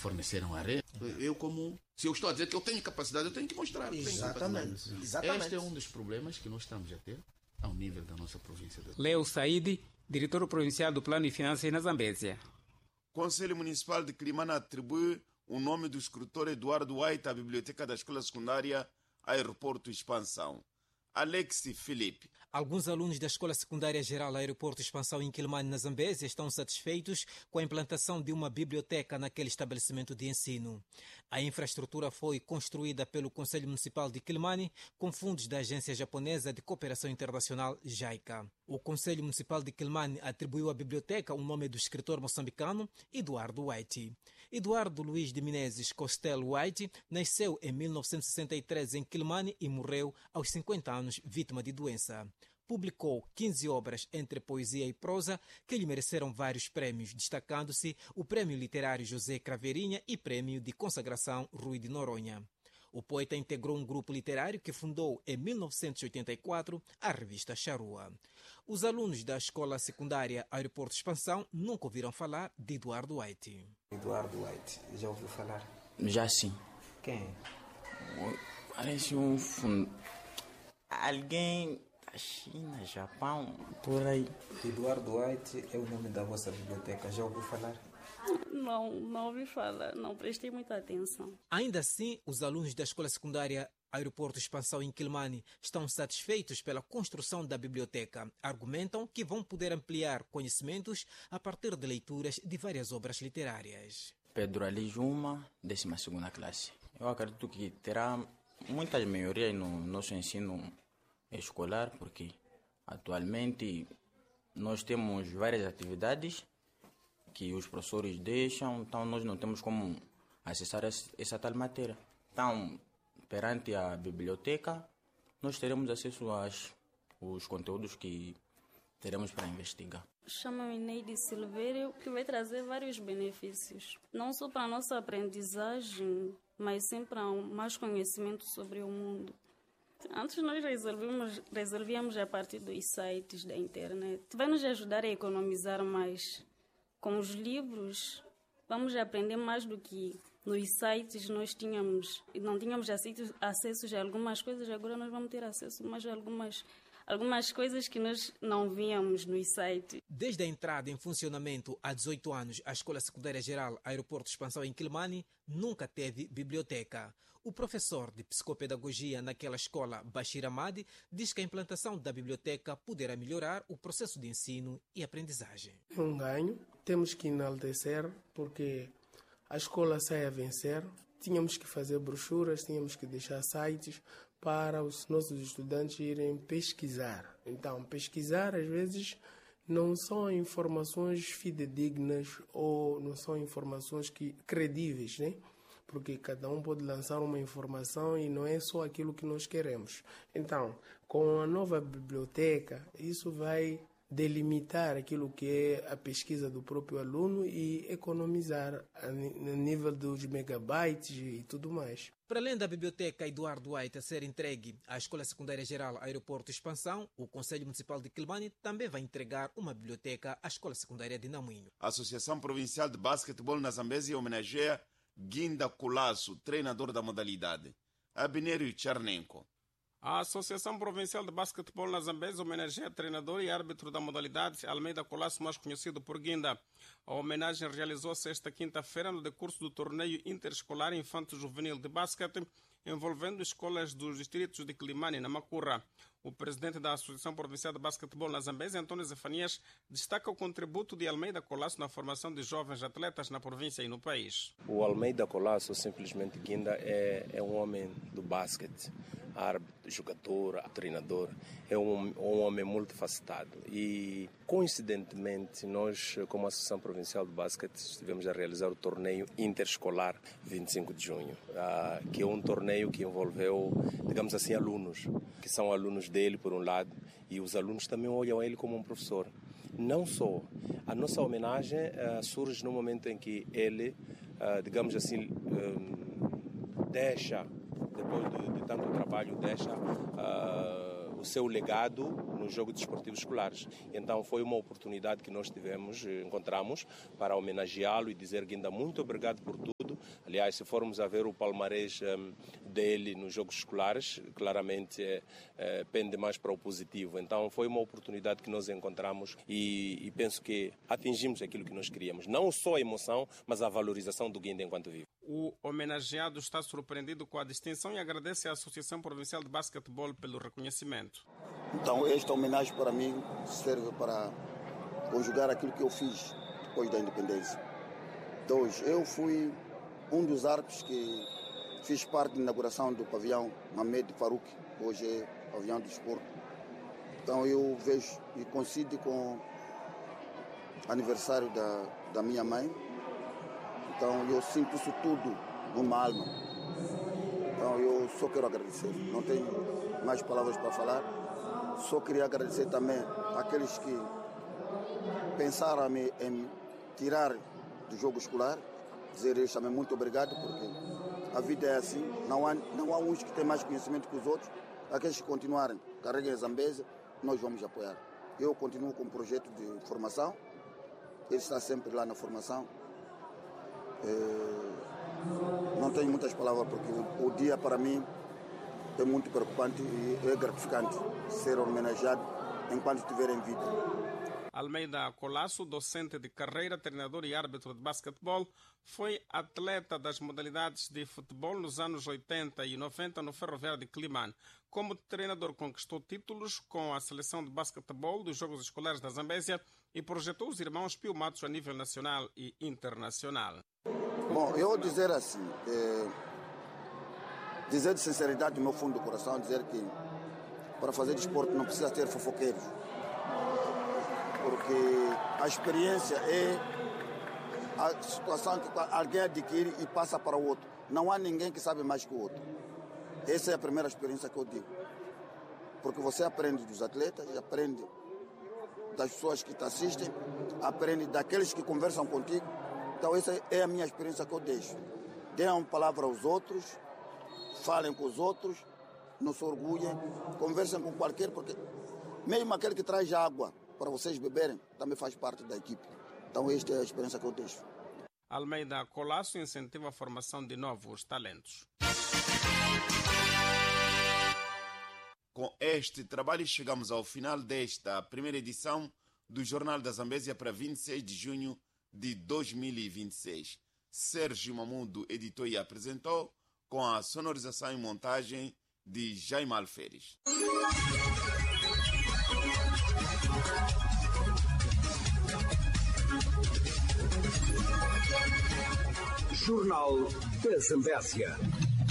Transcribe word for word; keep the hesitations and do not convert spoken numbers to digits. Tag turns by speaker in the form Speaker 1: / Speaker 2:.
Speaker 1: forneceram a rede. Eu como... Se eu estou a dizer que eu tenho capacidade, eu tenho que mostrar.
Speaker 2: Exatamente.
Speaker 1: Tenho
Speaker 2: Exatamente.
Speaker 1: Este é um dos problemas que nós estamos a ter ao nível da nossa província. De...
Speaker 3: Leo Said, diretor provincial do Plano e Finanças na Zambésia.
Speaker 4: O Conselho Municipal de Quilimane atribui o nome do escritor Eduardo White à Biblioteca da Escola Secundária Aeroporto Expansão. Alex Felipe.
Speaker 5: Alguns alunos da Escola Secundária Geral Aeroporto Expansão em Quilimane, na Zambésia, estão satisfeitos com a implantação de uma biblioteca naquele estabelecimento de ensino. A infraestrutura foi construída pelo Conselho Municipal de Quilimane com fundos da Agência Japonesa de Cooperação Internacional JICA. O Conselho Municipal de Quilimane atribuiu à biblioteca o nome do escritor moçambicano Eduardo White. Eduardo Luiz de Menezes Costello White nasceu em mil novecentos e sessenta e três em Quilimane e morreu aos cinquenta anos, vítima de doença. Publicou quinze obras entre poesia e prosa que lhe mereceram vários prêmios, destacando-se o Prêmio Literário José Craveirinha e Prêmio de Consagração Rui de Noronha. O poeta integrou um grupo literário que fundou em mil novecentos e oitenta e quatro a revista Charrua. Os alunos da Escola Secundária Aeroporto Expansão nunca ouviram falar de Eduardo White.
Speaker 6: Eduardo White, já ouviu falar?
Speaker 7: Já sim.
Speaker 6: Quem?
Speaker 7: Parece um fundo. Alguém da China, Japão, por aí.
Speaker 6: Eduardo White é o nome da vossa biblioteca, já ouviu falar?
Speaker 8: Não, não ouvi falar, não prestei muita atenção.
Speaker 5: Ainda assim, os alunos da Escola Secundária Aeroporto Expansão em Quilimane estão satisfeitos pela construção da biblioteca. Argumentam que vão poder ampliar conhecimentos a partir de leituras de várias obras literárias.
Speaker 7: Pedro Ali Juma, décima segunda classe. Eu acredito que terá muitas melhorias no nosso ensino escolar, porque atualmente nós temos várias atividades que os professores deixam, então nós não temos como acessar essa tal matéria. Então, perante a biblioteca, nós teremos acesso aos os conteúdos que teremos para investigar.
Speaker 8: Chamo-me Neide Silvério, que vai trazer vários benefícios, não só para a nossa aprendizagem, mas sim para mais conhecimento sobre o mundo. Antes nós resolvíamos, resolvíamos a partir dos sites da internet. Vai nos ajudar a economizar mais. Com os livros, vamos aprender mais do que nos sites nós tínhamos. Não tínhamos acesso, acesso a algumas coisas, agora nós vamos ter acesso mais a algumas, algumas coisas que nós não víamos nos sites.
Speaker 5: Desde a entrada em funcionamento há dezoito anos, a Escola Secundária Geral Aeroporto Expansão em Quilimane nunca teve biblioteca. O professor de psicopedagogia naquela escola, Bashir Ahmad, diz que a implantação da biblioteca poderá melhorar o processo de ensino e aprendizagem.
Speaker 9: É um ganho, temos que enaltecer, porque a escola sai a vencer. Tínhamos que fazer brochuras, tínhamos que deixar sites para os nossos estudantes irem pesquisar. Então, pesquisar às vezes não são informações fidedignas ou não são informações que, credíveis, né? Porque cada um pode lançar uma informação e não é só aquilo que nós queremos. Então, com a nova biblioteca, isso vai delimitar aquilo que é a pesquisa do próprio aluno e economizar a nível dos megabytes e tudo mais.
Speaker 5: Para além da biblioteca Eduardo White a ser entregue à Escola Secundária Geral Aeroporto Expansão, o Conselho Municipal de Quilimane também vai entregar uma biblioteca à Escola Secundária de Namuinho.
Speaker 4: A Associação Provincial de Basquetebol na Zambésia homenageia Guinda Colasso, treinador da modalidade. Abnerio Tchernenko.
Speaker 10: A Associação Provincial de Basquetebol na Zambésia homenageia treinador e árbitro da modalidade Almeida Colasso, mais conhecido por Guinda. A homenagem realizou-se esta quinta-feira no decurso do torneio interescolar infanto-juvenil de basquete, envolvendo escolas dos distritos de Quilimane e Namacurra. O presidente da Associação Provincial de Basquetebol na Zambésia, Antônio Zefanias, destaca o contributo de Almeida Colasso na formação de jovens atletas na província e no país.
Speaker 11: O Almeida Colasso, simplesmente Guinda, é, é um homem do basquete, árbitro, jogador, treinador. É um, um homem multifacetado. E, coincidentemente, nós, como Associação Provincial de Basquete, estivemos a realizar o torneio interescolar vinte e cinco de junho, ah, que é um torneio que envolveu, digamos assim, alunos, que são alunos dele, por um lado, e os alunos também olham ele como um professor. Não só. A nossa homenagem uh, surge no momento em que ele, uh, digamos assim, um, deixa, depois de, de tanto trabalho, deixa uh, o seu legado nos Jogos Desportivos Escolares. Então foi uma oportunidade que nós tivemos, encontramos, para homenageá-lo e dizer, Guinda, muito obrigado por tudo Aliás, se formos a ver o palmarés um, dele nos jogos escolares, claramente é, é, pende mais para o positivo. Então foi uma oportunidade que nós encontramos e, e penso que atingimos aquilo que nós queríamos. Não só a emoção, mas a valorização do Guinda enquanto vivo.
Speaker 10: O homenageado está surpreendido com a distinção e agradece à Associação Provincial de Basquetebol pelo reconhecimento.
Speaker 2: Então, esta homenagem para mim serve para conjugar aquilo que eu fiz depois da independência. Dois, eu fui um dos árbitros que fiz parte da inauguração do pavilhão Mamed Farouk, hoje é pavilhão do desporto. Então, eu vejo e coincide com o aniversário da, da minha mãe. Então, eu sinto isso tudo numa alma. Então, eu só quero agradecer. Não tenho mais palavras para falar. Só queria agradecer também àqueles que pensaram em, em tirar do jogo escolar. Dizer eles também muito obrigado, porque a vida é assim. Não há, não há uns que têm mais conhecimento que os outros. Aqueles que continuarem, carreguem a Zambésia, nós vamos apoiar. Eu continuo com um projeto de formação. Ele está sempre lá na formação. É, não tenho muitas palavras, porque o, o dia para mim é muito preocupante e é gratificante ser homenageado enquanto estiver em vida.
Speaker 10: Almeida Colasso, docente de carreira, treinador e árbitro de basquetebol, foi atleta das modalidades de futebol nos anos oitenta e noventa no Ferroviário de Quelimane. Como treinador, conquistou títulos com a seleção de basquetebol dos Jogos Escolares da Zambésia e projetou os irmãos Pio Matos a nível nacional e internacional.
Speaker 2: Bom, eu vou dizer assim, é, dizer de sinceridade do meu fundo do coração, dizer que para fazer desporto não precisa ter fofoqueiros, porque a experiência é a situação que alguém adquire e passa para o outro. Não há ninguém que sabe mais que o outro. Essa é a primeira experiência que eu digo, porque você aprende dos atletas, aprende das pessoas que te assistem, aprende daqueles que conversam contigo. Então essa é a minha experiência que eu deixo. Deem uma palavra aos outros, falem com os outros, não se orgulhem, conversem com qualquer, porque mesmo aquele que traz água para vocês beberem, também faz parte da equipe. Então esta é a experiência que eu deixo.
Speaker 10: Almeida Colasso incentiva a formação de novos talentos.
Speaker 4: Com este trabalho chegamos ao final desta primeira edição do Jornal da Zambésia para vinte e seis de junho de dois mil e vinte e seis. Sérgio Mamudo editou e apresentou, com a sonorização e montagem de Jaime Alferes.
Speaker 12: Jornal da Zambésia.